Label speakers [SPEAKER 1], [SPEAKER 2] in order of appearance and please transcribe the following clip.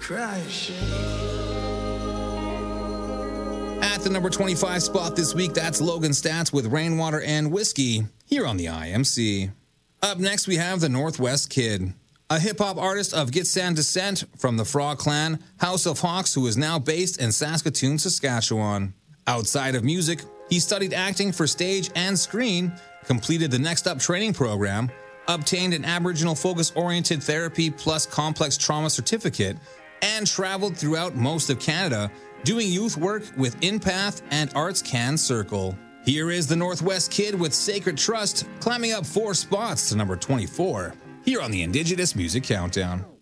[SPEAKER 1] At the number 25 spot this week, that's Logan Stats with Rainwater and Whiskey here on the IMC. Up next, we have the Northwest Kid, a hip-hop artist of Gitxsan descent from the Frog Clan, House of Hawks, who is now based in Saskatoon, Saskatchewan. Outside of music, he studied acting for stage and screen, completed the Next Up training program, obtained an Aboriginal focus-oriented therapy plus complex trauma certificate, and traveled throughout most of Canada, doing youth work with InPath and Arts Can Circle. Here is the Northwest Kid with Sacred Trust, climbing up 4 spots to number 24, here on the Indigenous Music Countdown.